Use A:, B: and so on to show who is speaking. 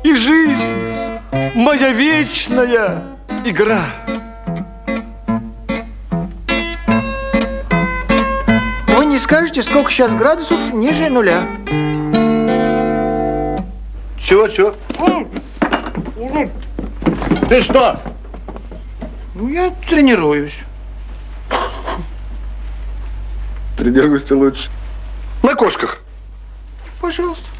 A: и жизнь моя вечная игра.
B: Вы не скажете, сколько сейчас градусов ниже нуля?
C: Чего? Ты что?
B: Ну, я тренируюсь.
C: Тренируйся лучше. На кошках.
B: Пожалуйста.